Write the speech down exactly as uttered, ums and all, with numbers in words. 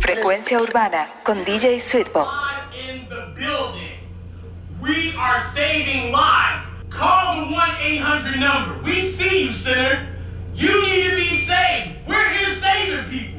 Frecuencia Urbana con D J Sweetbo. In the building. We are saving lives. Call the one eight hundred number. We see you, sinner. You need to be saved. We're here saving people.